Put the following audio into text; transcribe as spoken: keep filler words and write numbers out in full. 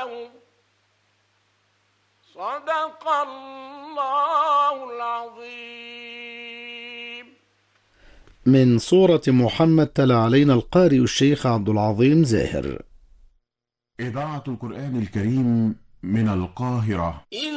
لهم. صدق الله العظيم. من سورة محمد تلا علينا القارئ الشيخ عبد العظيم زاهر. إذاعة القرآن الكريم من القاهرة.